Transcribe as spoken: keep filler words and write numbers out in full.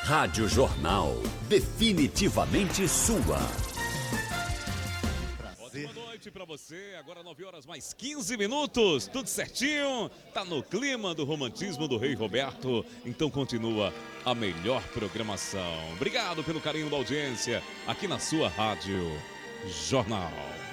Rádio Jornal, definitivamente sua. Ótima noite pra você, agora nove horas mais quinze minutos, tudo certinho, tá no clima do romantismo do Rei Roberto, então continua a melhor programação. Obrigado pelo carinho da audiência aqui na sua Rádio Jornal.